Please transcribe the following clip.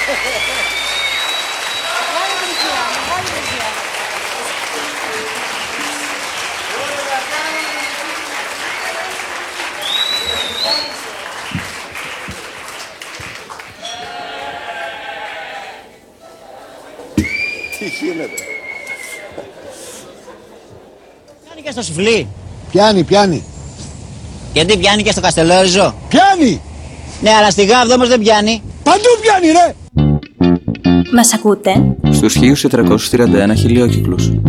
Τι γίνεται. Πιάνει και στο Σουφλί. Πιάνει. Γιατί πιάνει και στο Καστελόριζο. Πιάνει. Ναι, αλλά στη Γάβδο όμως δεν πιάνει. Παντού πιάνει ρε. Μας ακούτε? Στους 1431 χιλιόκυκλους.